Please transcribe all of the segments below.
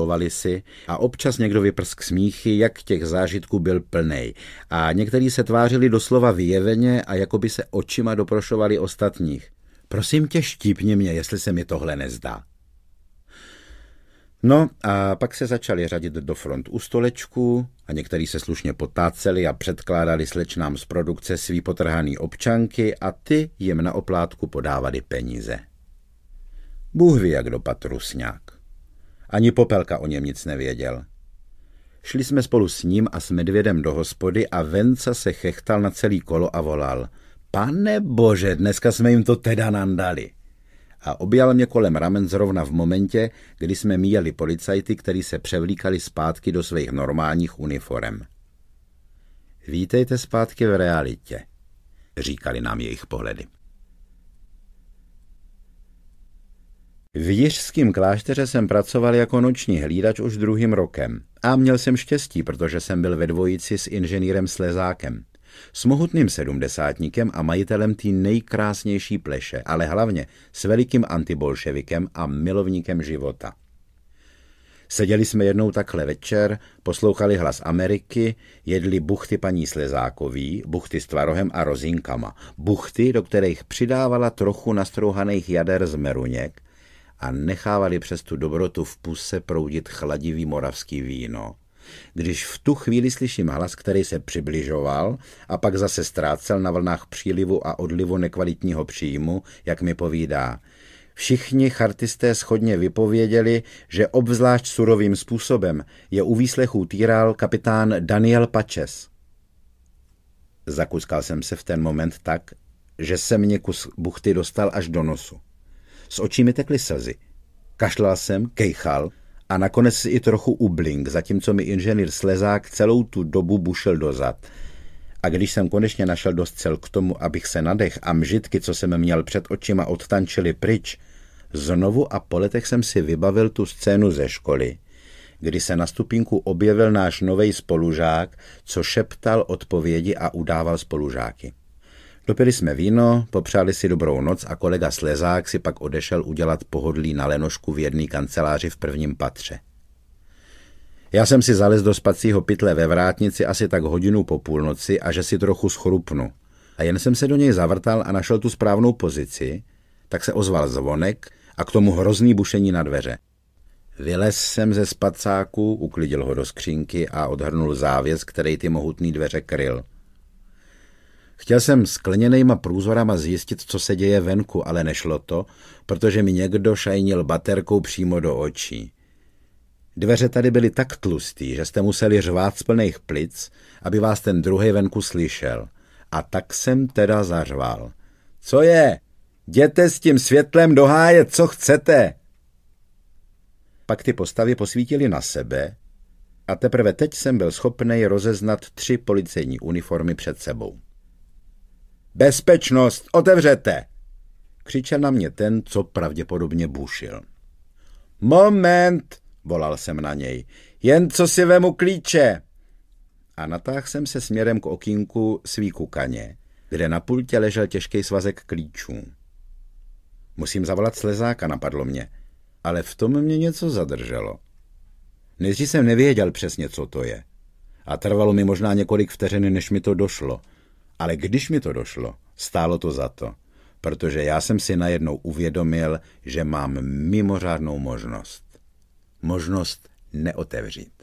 gratulovali si a občas někdo vyprsk smíchy, jak těch zážitků byl plnej. A někteří se tvářili doslova vyjeveně a jako by se očima doprošovali ostatních. Prosím tě, štípni mě, jestli se mi tohle nezdá. No a pak se začali řadit do front u stolečku a někteří se slušně potáceli a předkládali slečnám z produkce svý potrhaný občanky a ty jim na oplátku podávali peníze. Bůh ví, jak dopadl Rusňák. Ani Popelka o něm nic nevěděl. Šli jsme spolu s ním a s Medvědem do hospody a Venca se chechtal na celý kolo a volal: Pane bože, dneska jsme jim to teda nandali. A objal mě kolem ramen zrovna v momentě, kdy jsme míjeli policajty, kteří se převlíkali zpátky do svých normálních uniforem. Vítejte zpátky v realitě, říkali nám jejich pohledy. V Jiřském klášteře jsem pracoval jako noční hlídač už 2. rokem a měl jsem štěstí, protože jsem byl ve dvojici s inženýrem Slezákem, s mohutným sedmdesátníkem a majitelem té nejkrásnější pleše, ale hlavně s velikým antibolševikem a milovníkem života. Seděli jsme jednou takhle večer, poslouchali Hlas Ameriky, jedli buchty paní Slezákový, buchty s tvarohem a rozinkama, buchty, do kterých přidávala trochu nastrouhaných jader z meruněk a nechávali přes tu dobrotu v puse proudit chladivý moravský víno. Když v tu chvíli slyším hlas, který se přibližoval a pak zase ztrácel na vlnách přílivu a odlivu nekvalitního příjmu, jak mi povídá: všichni chartisté shodně vypověděli, že obzvlášť surovým způsobem je u výslechů týral kapitán Daniel Pačes. Zakuskal jsem se v ten moment tak, že se mě kus buchty dostal až do nosu. Z očí mi tekly slzy. Kašlal jsem, kejchal a nakonec si i trochu ublink, zatímco mi inženýr Slezák celou tu dobu bušil dozad. A když jsem konečně našel dost sil k tomu, abych se nadech a mžitky, co jsem měl před očima, odtančili pryč, znovu a po letech jsem si vybavil tu scénu ze školy, kdy se na stupínku objevil náš novej spolužák, co šeptal odpovědi a udával spolužáky. Dopili jsme víno, popřáli si dobrou noc a kolega Slezák si pak odešel udělat pohodlí na lenošku v jedné kanceláři v 1. patře. Já jsem si zalez do spacího pytle ve vrátnici asi tak hodinu po půlnoci a že si trochu schrupnu. A jen jsem se do něj zavrtal a našel tu správnou pozici, tak se ozval zvonek a k tomu hrozný bušení na dveře. Vylez jsem ze spacáku, uklidil ho do skřínky a odhrnul závěs, který ty mohutný dveře kryl. Chtěl jsem skleněnejma průzorama zjistit, co se děje venku, ale nešlo to, protože mi někdo šajnil baterkou přímo do očí. Dveře tady byly tak tlustý, že jste museli řvát z plných plic, aby vás ten druhej venku slyšel. A tak jsem teda zařval. Co je? Jděte s tím světlem do háje, co chcete? Pak ty postavy posvítily na sebe a teprve teď jsem byl schopnej rozeznat 3 policejní uniformy před sebou. Bezpečnost, otevřete! Křičel na mě ten, co pravděpodobně bušil. Moment, volal jsem na něj, jen co si vemu klíče. A natáhl jsem se směrem k okýnku svý kukaně, kde na pultě ležel těžký svazek klíčů. Musím zavolat Slezáka, napadlo mě, ale v tom mě něco zadrželo. Nejdřív jsem nevěděl přesně, co to je. A trvalo mi možná několik vteřin, než mi to došlo. Ale když mi to došlo, stálo to za to, protože já jsem si najednou uvědomil, že mám mimořádnou možnost. Možnost neotevřít.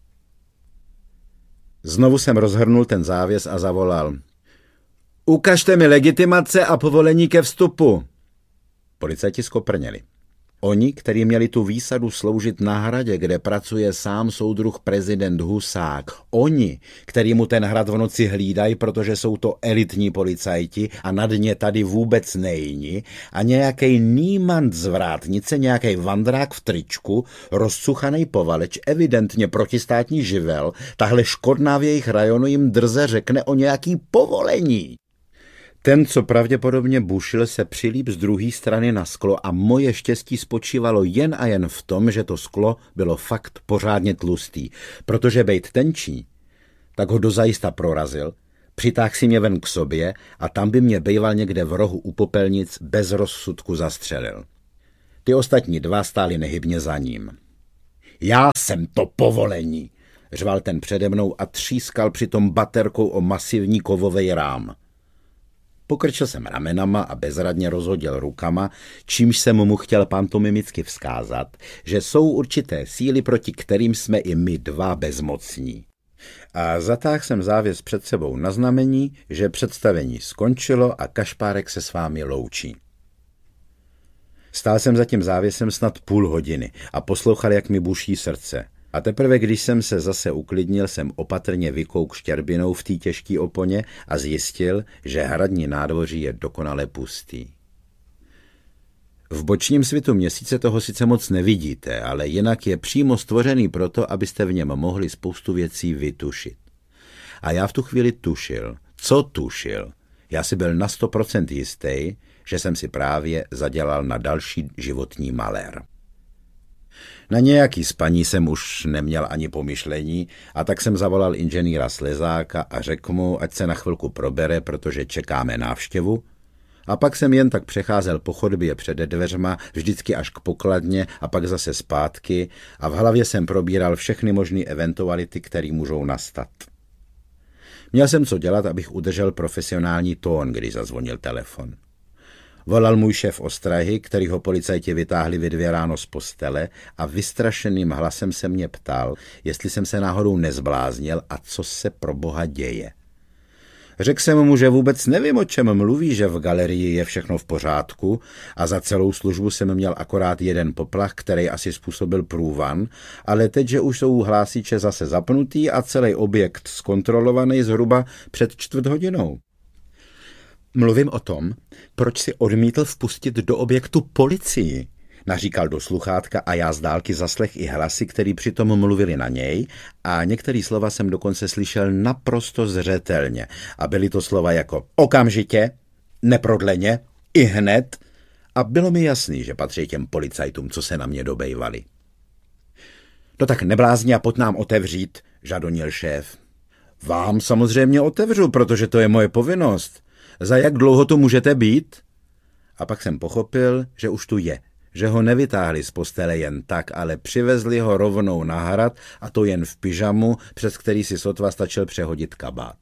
Znovu jsem rozhrnul ten závěs a zavolal. Ukažte mi legitimace a povolení ke vstupu. Policajti skoprněli. Oni, kteří měli tu výsadu sloužit na hradě, kde pracuje sám soudruh prezident Husák. Oni, který mu ten hrad v noci hlídají, protože jsou to elitní policajti a nad ně tady vůbec nejní. A nějakej nímant z vrátnice, nějakej vandrák v tričku, rozcuchanej povaleč, evidentně protistátní živel, tahle škodná v jejich rajonu jim drze řekne o nějaký povolení. Ten, co pravděpodobně bušil, se přilíp z druhé strany na sklo a moje štěstí spočívalo jen a jen v tom, že to sklo bylo fakt pořádně tlustý, protože bejt tenčí, tak ho dozajista prorazil, přitáhl si mě ven k sobě a tam by mě bejval někde v rohu u popelnic bez rozsudku zastřelil. Ty ostatní 2 stáli nehybně za ním. Já jsem to povolení, řval ten přede mnou a třískal přitom baterkou o masivní kovový rám. Pokrčil jsem ramenama a bezradně rozhodil rukama, čímž jsem mu chtěl pantomimicky vzkázat, že jsou určité síly, proti kterým jsme i my dva bezmocní. A zatáhl jsem závěs před sebou na znamení, že představení skončilo a Kašpárek se s vámi loučí. Stál jsem za tím závěsem snad půl hodiny a poslouchal, jak mi buší srdce. A teprve, když jsem se zase uklidnil, jsem opatrně vykouk štěrbinou v té těžké oponě a zjistil, že hradní nádvoří je dokonale pustý. V bočním svitu měsíce toho sice moc nevidíte, ale jinak je přímo stvořený proto, abyste v něm mohli spoustu věcí vytušit. A já v tu chvíli tušil. Co tušil? Já si byl na 100% jistý, že jsem si právě zadělal na další životní malér. Na nějaký spaní jsem už neměl ani pomyšlení a tak jsem zavolal inženýra Slezáka a řekl mu, ať se na chvilku probere, protože čekáme návštěvu. A pak jsem jen tak přecházel po chodbě před dveřma, vždycky až k pokladně a pak zase zpátky a v hlavě jsem probíral všechny možné eventuality, které můžou nastat. Měl jsem co dělat, abych udržel profesionální tón, když zazvonil telefon. Volal můj šéf ostrahy, kterýho policajti vytáhli ve 2 ráno z postele a vystrašeným hlasem se mě ptal, jestli jsem se náhodou nezbláznil a co se pro boha děje. Řekl jsem mu, že vůbec nevím, o čem mluví, že v galerii je všechno v pořádku a za celou službu jsem měl akorát jeden poplach, který asi způsobil průvan, ale teď, že už jsou hlásiče zase zapnutý a celý objekt zkontrolovaný zhruba před 1/4 hodinou. Mluvím o tom, proč si odmítl vpustit do objektu policii, naříkal do sluchátka a já z dálky zaslech i hlasy, který přitom mluvili na něj a některý slova jsem dokonce slyšel naprosto zřetelně a byly to slova jako okamžitě, neprodleně, i hned a bylo mi jasný, že patří těm policajtům, co se na mě dobejvali. No tak neblázni a pojď nám otevřít, žadonil šéf. Vám samozřejmě otevřu, protože to je moje povinnost. Za jak dlouho tu můžete být? A pak jsem pochopil, že už tu je, že ho nevytáhli z postele jen tak, ale přivezli ho rovnou na hrad a to jen v pyžamu, přes který si sotva stačil přehodit kabát.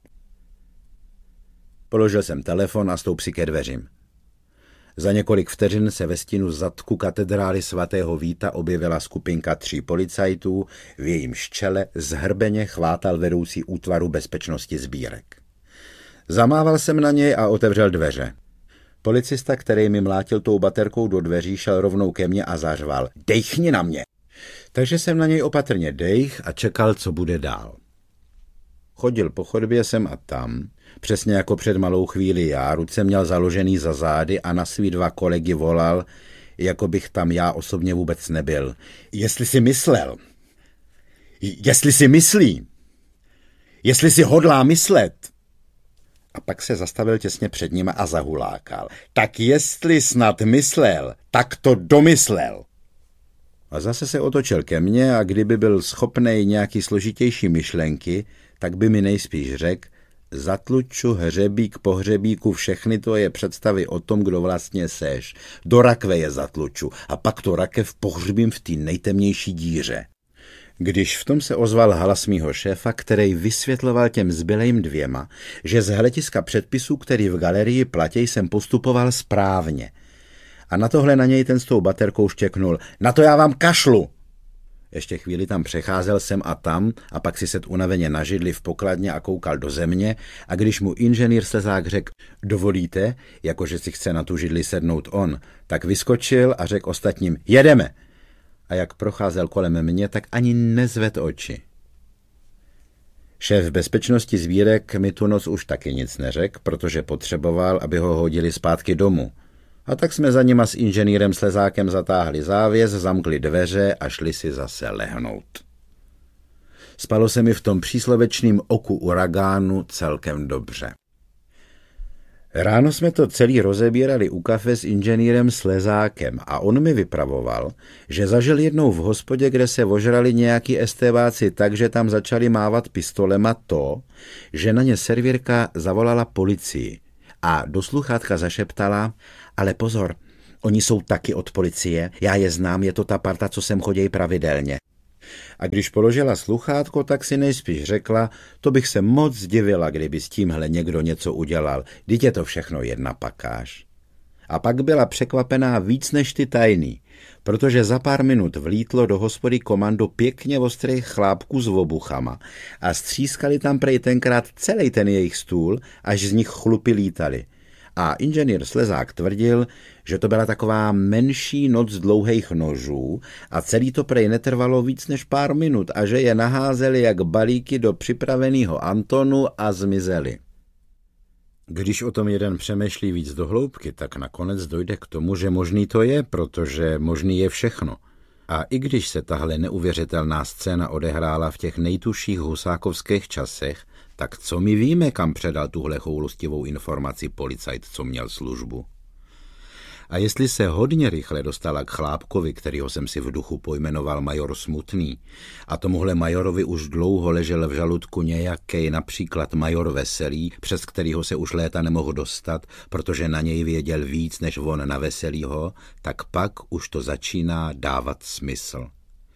Položil jsem telefon a stoup si ke dveřím. Za několik vteřin se ve stínu zadku katedrály svatého Víta objevila skupinka 3 policajtů, v jejímž čele zhrbeně chvátal vedoucí útvaru bezpečnosti sbírek. Zamával jsem na něj a otevřel dveře. Policista, který mi mlátil tou baterkou do dveří, šel rovnou ke mně a zařval: dejchni na mě! Takže jsem na něj opatrně dejch a čekal, co bude dál. Chodil po chodbě sem a tam, přesně jako před malou chvíli já, ruce měl založený za zády a na svý 2 kolegy volal, jako bych tam já osobně vůbec nebyl. Jestli si myslel, jestli si myslí, jestli si hodlá myslet. A pak se zastavil těsně před ním a zahulákal. Tak jestli snad myslel, tak to domyslel. A zase se otočil ke mně a kdyby byl schopnej nějaký složitější myšlenky, tak by mi nejspíš řekl: zatluču hřebík po hřebíku všechny tvoje představy o tom, kdo vlastně seš. Do rakve je zatluču a pak to rakev pohřbím v té nejtemnější díře. Když v tom se ozval hlas mýho šéfa, který vysvětloval těm zbylejm 2, že z hlediska předpisů, který v galerii platí, jsem postupoval správně. A na tohle na něj ten s tou baterkou štěknul: na to já vám kašlu! Ještě chvíli tam přecházel sem a tam a pak si set unaveně na židli v pokladně a koukal do země a když mu inženýr Slezák řekl: dovolíte, jakože si chce na tu židli sednout on, tak vyskočil a řekl ostatním: jedeme! A jak procházel kolem mě, tak ani nezvedl oči. Šéf bezpečnosti sbírek mi tu noc už taky nic neřekl, protože potřeboval, aby ho hodili zpátky domů. A tak jsme za nima s inženýrem Slezákem zatáhli závěs, zamkli dveře a šli si zase lehnout. Spalo se mi v tom příslovečným oku uragánu celkem dobře. Ráno jsme to celý rozebírali u kafe s inženýrem Slezákem a on mi vypravoval, že zažil jednou v hospodě, kde se ožrali nějaký estébáci tak, že tam začali mávat pistolema to, že na ně servírka zavolala policii a do sluchátka zašeptala: ale pozor, oni jsou taky od policie, já je znám, je to ta parta, co sem chodí pravidelně. A když položila sluchátko, tak si nejspíš řekla, to bych se moc divila, kdyby s tímhle někdo něco udělal, vždyť je to všechno jedna pakáž. A pak byla překvapená víc než ty tajný, protože za pár minut vlítlo do hospody komando pěkně ostrých chlápků s obuchama a střískali tam prej tenkrát celý ten jejich stůl, až z nich chlupy lítali. A inženýr Slezák tvrdil, že to byla taková menší noc dlouhých nožů a celý to prej netrvalo víc než pár minut a že je naházeli jak balíky do připraveného Antonu a zmizeli. Když o tom jeden přemýšlí víc do hloubky, tak nakonec dojde k tomu, že možný to je, protože možný je všechno. A i když se tahle neuvěřitelná scéna odehrála v těch nejtuších husákovských časech, tak co my víme, kam předal tuhle choulostivou informaci policajt, co měl službu? A jestli se hodně rychle dostala k chlápkovi, kterýho jsem si v duchu pojmenoval major Smutný, a tomuhle majorovi už dlouho ležel v žaludku nějaký například major Veselý, přes kterýho se už léta nemohl dostat, protože na něj věděl víc než on na Veselýho, tak pak už to začíná dávat smysl.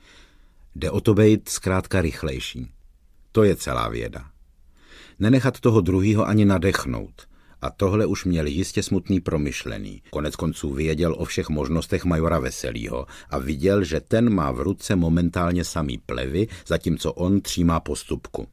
Jde o to být zkrátka rychlejší. To je celá věda. Nenechat toho druhýho ani nadechnout. A tohle už měl jistě Smutný promyšlený. Koneckonců věděl o všech možnostech majora Veselýho a viděl, že ten má v ruce momentálně samý plevy, zatímco on třímá postupku.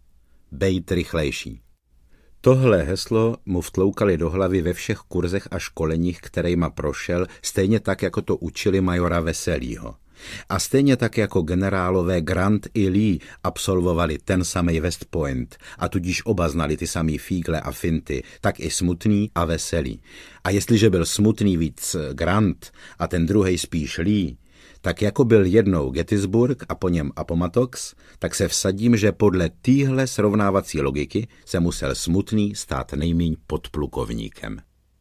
Bejt rychlejší. Tohle heslo mu vtloukali do hlavy ve všech kurzech a školeních, kterejma prošel, stejně tak, jako to učili majora Veselýho. A stejně tak jako generálové Grant i Lee absolvovali ten samej West Point a tudíž oba znali ty samý fígle a finty, tak i Smutný a Veselý. A jestliže byl Smutný víc Grant a ten druhej spíš Lee, tak jako byl jednou Gettysburg a po něm Appomattox, tak se vsadím, že podle téhle srovnávací logiky se musel Smutný stát nejmíň podplukovníkem.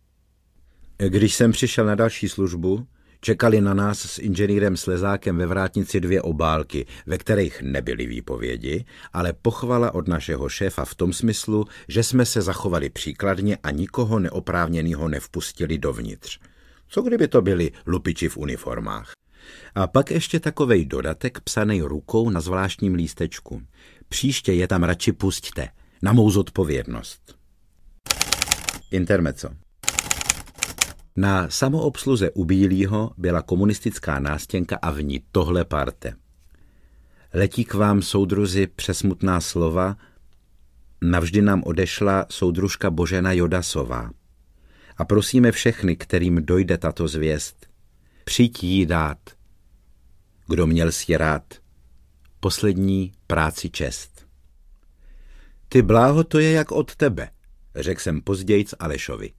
Když jsem přišel na další službu, čekali na nás s inženýrem Slezákem ve vrátnici 2 obálky, ve kterých nebyly výpovědi, ale pochvala od našeho šéfa v tom smyslu, že jsme se zachovali příkladně a nikoho neoprávněného nevpustili dovnitř. Co kdyby to byli lupiči v uniformách? A pak ještě takovej dodatek psanej rukou na zvláštním lístečku. Příště je tam radši pusťte, na mou zodpovědnost. Intermezzo. Na samoobsluze u Bílýho byla komunistická nástěnka a v ní tohle parte. Letí k vám, soudruzi, přesmutná slova, navždy nám odešla soudružka Božena Jodasová. A prosíme všechny, kterým dojde tato zvěst, přijď jí dát. Kdo měl si rád, poslední práci čest. Ty bláho, to je jak od tebe, řekl jsem pozdějc Alešovi.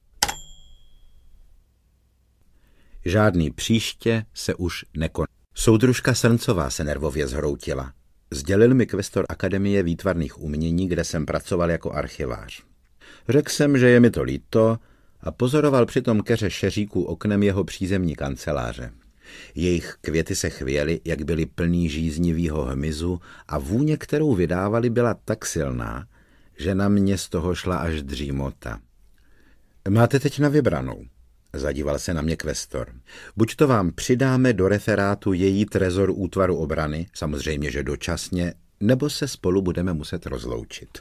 Žádný příště se už nekoná. Soudružka Srncová se nervově zhroutila. Sdělil mi kvestor Akademie výtvarných umění, kde jsem pracoval jako archivář. Řekl jsem, že je mi to líto a pozoroval přitom keře šeříků oknem jeho přízemní kanceláře. Jejich květy se chvěly, jak byly plný žíznivýho hmyzu a vůně, kterou vydávali, byla tak silná, že na mě z toho šla až dřímota. Máte teď na vybranou. Zadíval se na mě kvestor. Buď to vám přidáme do referátu její trezor útvaru obrany, samozřejmě, že dočasně, nebo se spolu budeme muset rozloučit.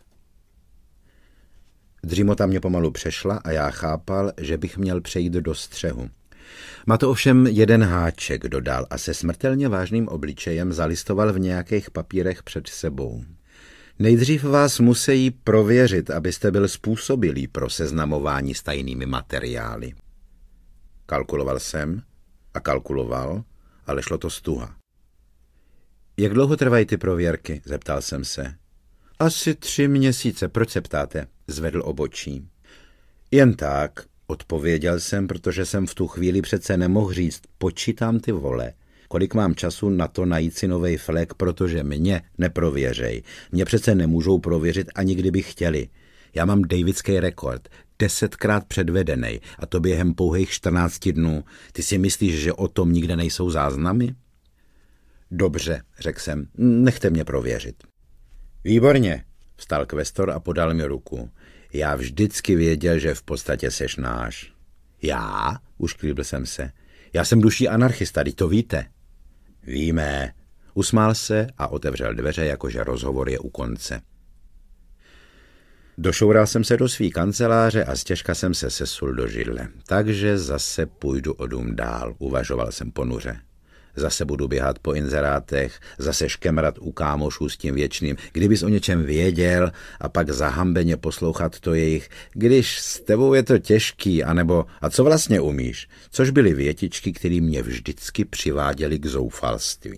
Dřímota mě pomalu přešla a já chápal, že bych měl přejít do střehu. Má to ovšem jeden háček, dodal a se smrtelně vážným obličejem zalistoval v nějakých papírech před sebou. Nejdřív vás musí prověřit, abyste byl způsobilý pro seznamování s tajnými materiály. Kalkuloval jsem a kalkuloval, ale šlo to stuha. Jak dlouho trvají ty prověrky? Zeptal jsem se. Asi 3 měsíce, proč se ptáte? Zvedl obočí. Jen tak, odpověděl jsem, protože jsem v tu chvíli přece nemohl říct, počítám ty vole, kolik mám času na to najít si novej flek, protože mě neprověřej. Mě přece nemůžou prověřit, ani kdyby chtěli. Já mám davidský rekord, 10krát předvedenej a to během pouhých 14 dnů. Ty si myslíš, že o tom nikde nejsou záznamy? Dobře, řekl jsem, nechte mě prověřit. Výborně, vstal kvestor a podal mi ruku. Já vždycky věděl, že v podstatě seš náš. Já? Ušklíbil jsem se. Já jsem duší anarchista, teď to víte. Víme, Usmál se a otevřel dveře, jakože rozhovor je u konce. Došoural jsem se do svý kanceláře a stěžka jsem se sesul do židle. Takže zase půjdu o dům dál, uvažoval jsem ponuře. Zase budu běhat po inzerátech, zase škemrat u kámošů s tím věčným, kdybys o něčem věděl, a pak zahambeně poslouchat to jejich, když s tebou je to těžký, anebo a co vlastně umíš, což byly větičky, které mě vždycky přiváděly k zoufalství.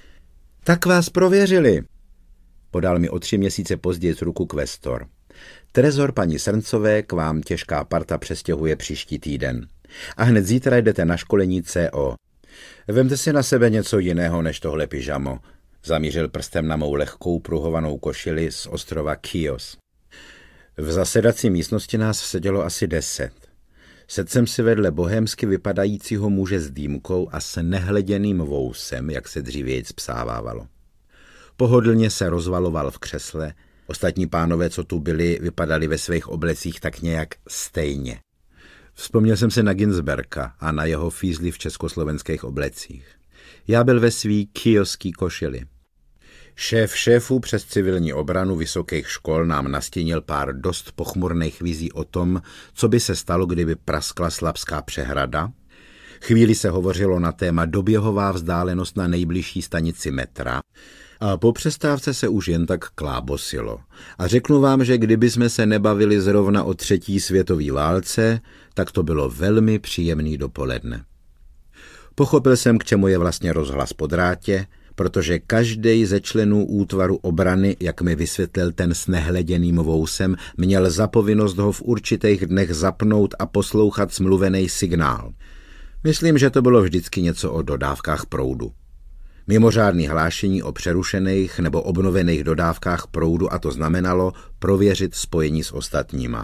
Tak vás prověřili, podal mi o 3 měsíce později ruku kvestor. Trezor paní Srncové k vám těžká parta přestěhuje příští týden. A hned zítra jdete na školení CO. Vemte si na sebe něco jiného než tohle pyžamo, zamířil prstem na mou lehkou pruhovanou košili z ostrova Chios. V zasedací místnosti nás sedělo asi 10. Sedl jsem si vedle bohémsky vypadajícího muže s dýmkou a s nehleděným vousem, jak se dřívějc psávávalo. Pohodlně se rozvaloval v křesle, ostatní pánové, co tu byli, vypadali ve svých oblecích tak nějak stejně. Vzpomněl jsem se na Ginsberga a na jeho fízly v československých oblecích. Já byl ve svý kioský košili. Šéf šéfů přes civilní obranu vysokých škol nám nastínil pár dost pochmurných vizí o tom, co by se stalo, kdyby praskla Slabská přehrada. Chvíli se hovořilo na téma doběhová vzdálenost na nejbližší stanici metra a po přestávce se už jen tak klábosilo. A řeknu vám, že kdyby jsme se nebavili zrovna o 3. světové válce, tak to bylo velmi příjemný dopoledne. Pochopil jsem, k čemu je vlastně rozhlas po drátě, protože každej ze členů útvaru obrany, jak mi vysvětlil ten s nehleděným vousem, měl za povinnost ho v určitých dnech zapnout a poslouchat smluvený signál. Myslím, že to bylo vždycky něco o dodávkách proudu. Mimořádný hlášení o přerušených nebo obnovených dodávkách proudu, a to znamenalo prověřit spojení s ostatníma.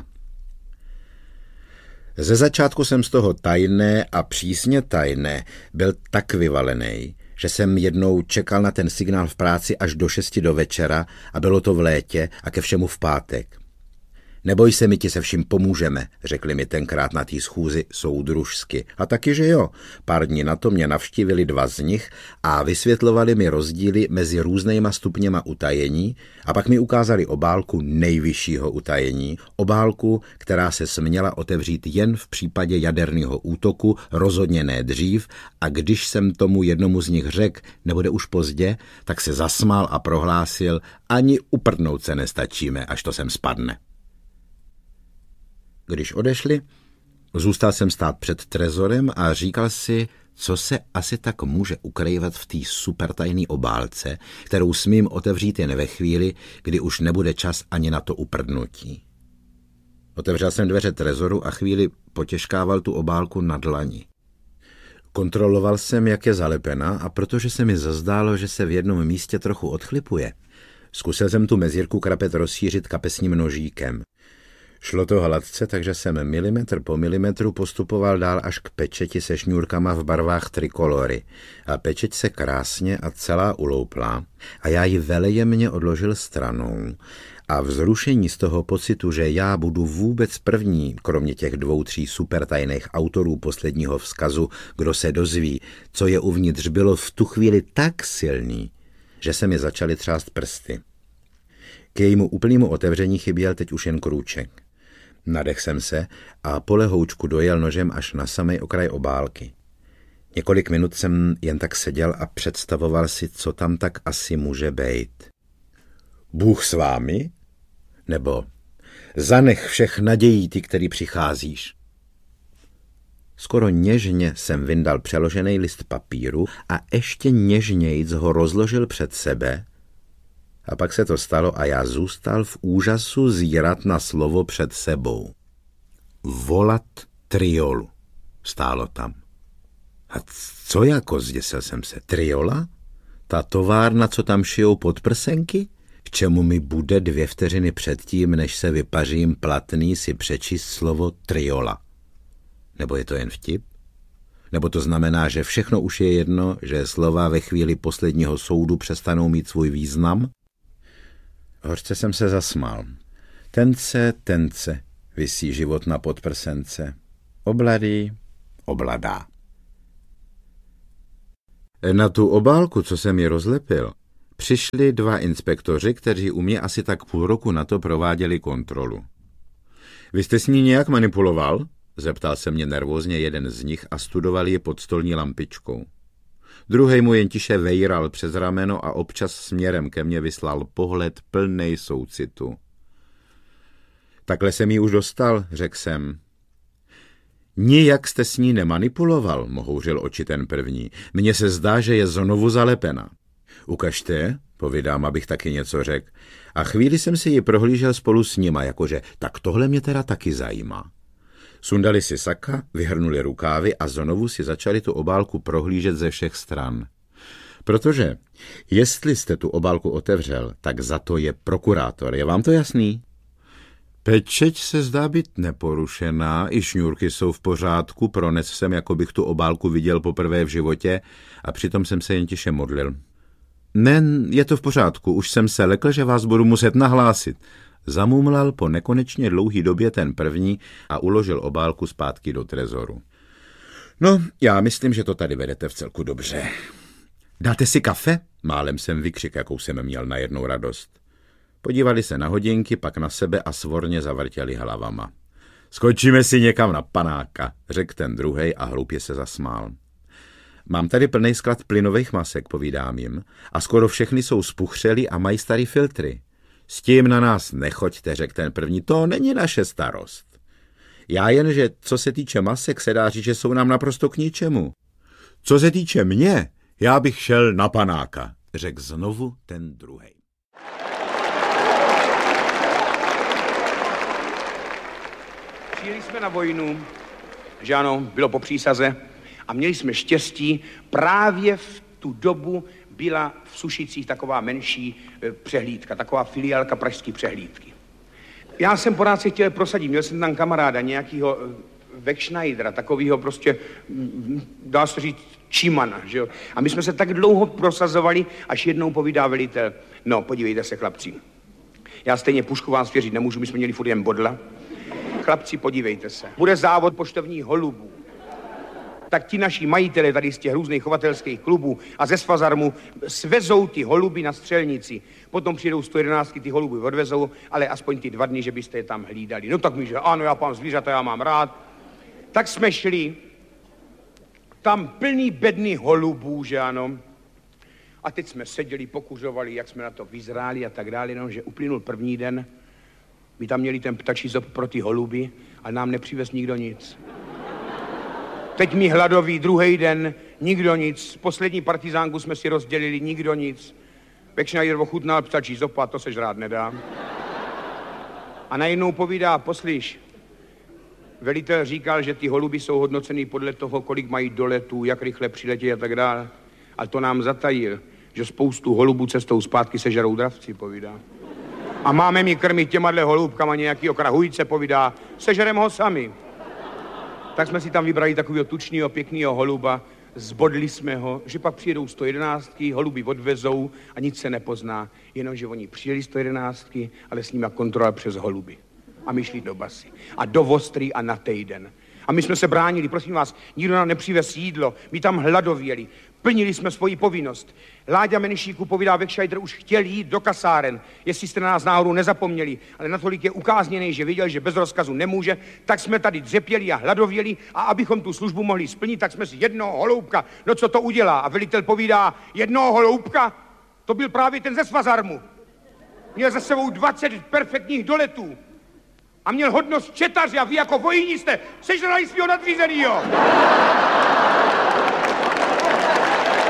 Ze začátku jsem z toho tajné a přísně tajné byl tak vyvalený, že jsem jednou čekal na ten signál v práci až do 6 do večera a bylo to v létě a ke všemu v pátek. Neboj se, my ti se vším pomůžeme, řekli mi tenkrát na té schůzi soudružsky. A taky, že jo. Pár dní na to mě navštívili 2 z nich a vysvětlovali mi rozdíly mezi různýma stupněma utajení a pak mi ukázali obálku nejvyššího utajení, obálku, která se směla otevřít jen v případě jaderného útoku, rozhodně ne dřív, a když jsem tomu jednomu z nich řekl, nebude už pozdě, tak se zasmál a prohlásil, ani uprdnout se nestačíme, až to sem spadne. Když odešli, zůstal jsem stát před trezorem a říkal si, co se asi tak může ukrývat v té supertajné obálce, kterou smím otevřít jen ve chvíli, kdy už nebude čas ani na to uprdnutí. Otevřel jsem dveře trezoru a chvíli potěžkával tu obálku na dlani. Kontroloval jsem, jak je zalepena, a protože se mi zazdálo, že se v jednom místě trochu odchlipuje, zkusil jsem tu mezírku krapet rozšířit kapesním nožíkem. Šlo to hladce, takže jsem milimetr po milimetru postupoval dál až k pečeti se šňůrkama v barvách trikolory. A pečeť se krásně a celá uloupla a já ji velejemně odložil stranou. A vzrušení z toho pocitu, že já budu vůbec první, kromě těch 2-3 supertajných autorů posledního vzkazu, kdo se dozví, co je uvnitř, bylo v tu chvíli tak silný, že se mi začaly třást prsty. K jejímu úplnému otevření chyběl teď už jen krůček. Nadech jsem se a po lehoučku dojel nožem až na samej okraj obálky. Několik minut jsem jen tak seděl a představoval si, co tam tak asi může být. Bůh s vámi? Nebo zanech všech nadějí ty, který přicházíš. Skoro něžně jsem vyndal přeložený list papíru a ještě něžnějc ho rozložil před sebe. A pak se to stalo a já zůstal v úžasu zírat na slovo před sebou. Volat Triolu. Stálo tam. A co jako, zděsil jsem se, Triola? Ta továrna, co tam šijou podprsenky? K čemu mi bude 2 vteřiny předtím, než se vypařím platný, si přečíst slovo Triola? Nebo je to jen vtip? Nebo to znamená, že všechno už je jedno, že slova ve chvíli posledního soudu přestanou mít svůj význam? Hořce jsem se zasmál. Tence, visí život na podprsence. Obladý, obladá. Na tu obálku, co jsem ji rozlepil, přišli 2 inspektoři, kteří u mě asi tak půl roku na to prováděli kontrolu. Vy jste s ní nějak manipuloval? Zeptal se mě nervózně jeden z nich a studoval ji pod stolní lampičkou. Druhej mu jen tiše vejral přes rameno a občas směrem ke mně vyslal pohled plnej soucitu. Takhle jsem ji už dostal, řekl jsem. Nijak jste s ní nemanipuloval, mohouřil oči ten první. Mně se zdá, že je znovu zalepena. Ukažte, povídám, abych taky něco řekl. A chvíli jsem si ji prohlížel spolu s nima, jakože tak tohle mě teda taky zajímá. Sundali si saka, vyhrnuli rukávy a znovu si začali tu obálku prohlížet ze všech stran. Protože, jestli jste tu obálku otevřel, tak za to je prokurátor. Je vám to jasný? Pečeť se zdá být neporušená, i šňůrky jsou v pořádku, prones jsem, jako bych tu obálku viděl poprvé v životě a přitom jsem se jen tiše modlil. Ne, je to v pořádku, už jsem se lekl, že vás budu muset nahlásit. Zamumlal po nekonečně dlouhý době ten první a uložil obálku zpátky do trezoru. No, já myslím, že to tady vedete vcelku dobře. Dáte si kafe? Málem jsem vykřik, jakou jsem měl najednou radost. Podívali se na hodinky, pak na sebe a svorně zavrtěli hlavama. Skočíme si někam na panáka, řekl ten druhej a hloupě se zasmál. Mám tady plný sklad plynových masek, povídám jim, a skoro všechny jsou spuchřelý a mají starý filtry. S tím na nás nechoďte, řekl ten první, to není naše starost. Já jen, že co se týče masek, se dá říct, že jsou nám naprosto k ničemu. Co se týče mě, já bych šel na panáka, řekl znovu ten druhej. Přijeli jsme na vojnu, že ano, bylo po přísaze a měli jsme štěstí, právě v tu dobu byla v Sušicích taková menší přehlídka, taková filiálka pražské přehlídky. Já jsem pořád si chtěl prosadit, měl jsem tam kamaráda, nějakýho Wegschneidera, takovýho prostě, dá se říct, čimana, že jo. A my jsme se tak dlouho prosazovali, až jednou povídá velitel, no podívejte se chlapci, já stejně pušku vám svěřit nemůžu, my jsme měli furt jen bodla. Chlapci, podívejte se, bude závod poštovních holubů. Tak ti naši majitele tady z těch různých chovatelských klubů a ze Svazarmu svezou ty holuby na střelnici. Potom přijdou 111, ty holuby odvezou, ale aspoň ty 2 dny, že byste je tam hlídali. No tak mi, že ano, já pán zvířata, já mám rád. Tak jsme šli, tam plný bedny holubů, že ano. A teď jsme seděli, pokuřovali, jak jsme na to vyzráli a tak dále, no, že uplynul první den. My tam měli ten ptačí zob pro ty holuby, ale nám nepřivez nikdo nic. Teď mi hladový, druhý den, nikdo nic. Poslední partizánku jsme si rozdělili, nikdo nic. Wegschneider ochutnal ptačí zopa, to se žrát nedá. A najednou povídá, poslyš, velitel říkal, že ty holuby jsou hodnocený podle toho, kolik mají doletů, jak rychle přiletí a tak dále. Ale to nám zatajil, že spoustu holubů cestou zpátky sežerou dravci, povídá. A máme mi krmit těmadle holubkama nějakýho krahujce, povídá, sežerem ho sami. Tak jsme si tam vybrali takového tučného, pěkného holuba, zbodli jsme ho, že pak přijedou 111, holuby odvezou a nic se nepozná, jenomže oni přijeli 111, ale s nimi kontrola přes holuby. A my šli do basy a do Vostrý a na týden. A my jsme se bránili, prosím vás, nikdo nám nepřivez jídlo, my tam hladověli, plnili jsme svoji povinnost. Láďa Menšíku, povídá Wegschneider, už chtěl jít do kasáren, jestli jste na nás náhodou nezapomněli, ale natolik je ukázněný, že viděl, že bez rozkazu nemůže, tak jsme tady dřepěli a hladověli a abychom tu službu mohli splnit, tak jsme si jednoho holoubka, no co to udělá? A velitel povídá, jednoho holoubka? To byl právě ten ze Svazarmu. Měl za sebou 20 perfektních doletů. A měl hodnost četaře a vy jako vojní jste sežrali svýho nadřízenýho.